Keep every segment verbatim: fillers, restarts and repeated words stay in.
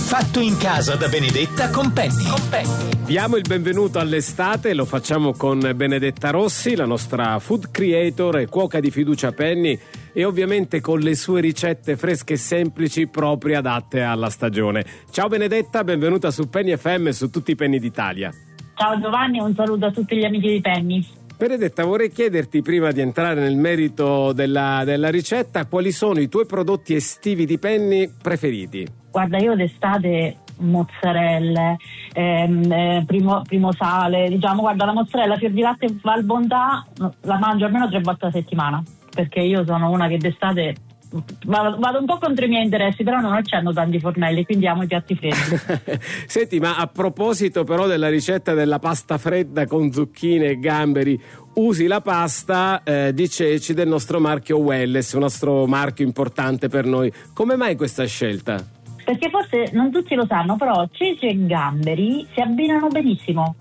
Fatto in casa da Benedetta con Penny. Con Penny. Diamo il benvenuto all'estate, lo facciamo con Benedetta Rossi, la nostra food creator e cuoca di fiducia Penny, e ovviamente con le sue ricette fresche e semplici proprie adatte alla stagione. Ciao Benedetta, benvenuta su Penny F M e su tutti i Penny d'Italia. Ciao Giovanni, un saluto a tutti gli amici di Penny. Benedetta, vorrei chiederti, prima di entrare nel merito della, della ricetta, quali sono i tuoi prodotti estivi di Penny preferiti? Guarda, io d'estate mozzarelle, ehm, eh, primo, primo sale, diciamo, guarda, la mozzarella fior di latte Val Bontà la mangio almeno tre volte alla settimana, perché io sono una che d'estate vado, vado un po' contro i miei interessi, però non accendo tanti fornelli, quindi amo i piatti freddi. Senti, ma a proposito però della ricetta della pasta fredda con zucchine e gamberi, usi la pasta eh, di ceci del nostro marchio Welless, un nostro marchio importante per noi. Come mai questa scelta? Perché forse non tutti lo sanno, però ceci e gamberi si abbinano benissimo.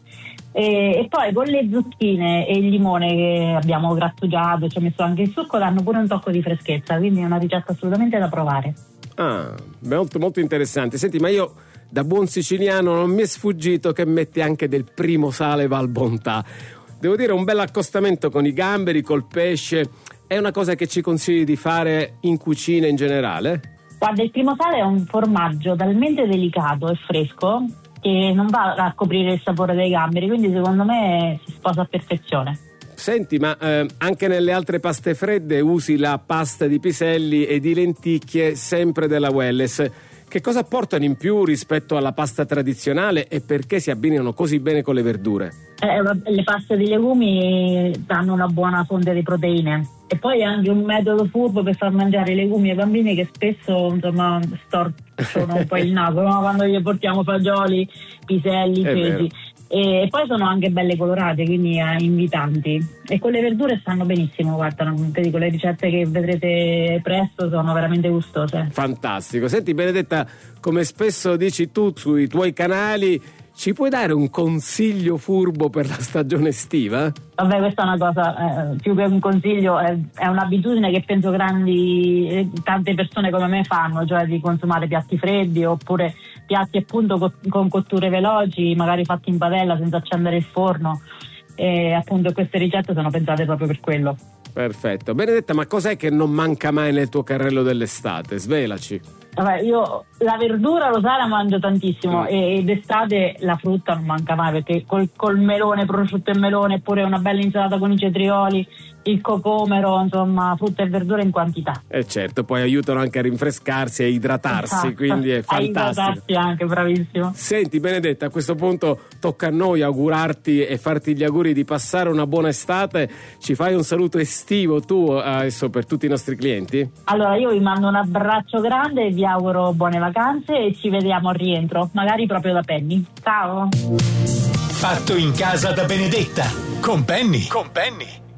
E, e poi con le zucchine e il limone che abbiamo grattugiato, ci ho messo anche il succo, danno pure un tocco di freschezza, quindi è una ricetta assolutamente da provare. Ah, molto molto interessante. Senti, ma io da buon siciliano non mi è sfuggito che metti anche del primo sale Val Bontà. Devo dire, un bel accostamento con i gamberi, col pesce. È una cosa che ci consigli di fare in cucina in generale? Guarda, il primo sale è un formaggio talmente delicato e fresco che non va a coprire il sapore dei gamberi, quindi secondo me si sposa a perfezione. Senti, ma eh, anche nelle altre paste fredde usi la pasta di piselli e di lenticchie sempre della Welless. Che cosa portano in più rispetto alla pasta tradizionale e perché si abbinano così bene con le verdure? Eh, le paste di legumi danno una buona fonte di proteine e poi è anche un metodo furbo per far mangiare i legumi ai bambini che spesso insomma storcono un po' il naso, no? Quando gli portiamo fagioli, piselli, ceci. E poi sono anche belle colorate, quindi eh, invitanti, e con le verdure stanno benissimo. Guarda, ti dico, le ricette che vedrete presto sono veramente gustose. Fantastico. Senti Benedetta, come spesso dici tu sui tuoi canali, ci puoi dare un consiglio furbo per la stagione estiva? Vabbè, questa è una cosa, eh, più che un consiglio, è, è un'abitudine che penso grandi, eh, tante persone come me fanno, cioè di consumare piatti freddi oppure piatti appunto co- con cotture veloci, magari fatti in padella senza accendere il forno, e appunto queste ricette sono pensate proprio per quello. Perfetto. Benedetta, ma cos'è che non manca mai nel tuo carrello dell'estate? Svelaci. Vabbè, io la verdura, lo sai, la mangio tantissimo, mm. e d'estate la frutta non manca mai, perché col, col melone, prosciutto e melone, eppure una bella insalata con i cetrioli, il cocomero, insomma, frutta e verdura in quantità. E certo, poi aiutano anche a rinfrescarsi e a idratarsi, esatto. Quindi è fantastico. A idratarsi anche, bravissimo. Senti Benedetta, a questo punto tocca a noi augurarti e farti gli auguri di passare una buona estate. Ci fai un saluto estivo tu adesso per tutti i nostri clienti? Allora, io vi mando un abbraccio grande e vi auguro buone vacanze e ci vediamo al rientro, magari proprio da Penny. Ciao! Fatto in casa da Benedetta con Penny. Con Penny.